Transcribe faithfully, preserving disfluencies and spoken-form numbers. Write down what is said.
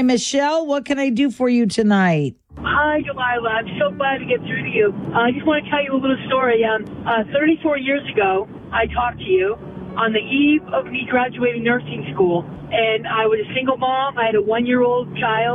Michelle. What can I do for you tonight? Hi, Delilah. I'm so glad to get through to you. Uh, I just want to tell you a little story. Um, uh, thirty-four years ago, I talked to you on the eve of me graduating nursing school, and I was a single mom. I had a one-year-old child.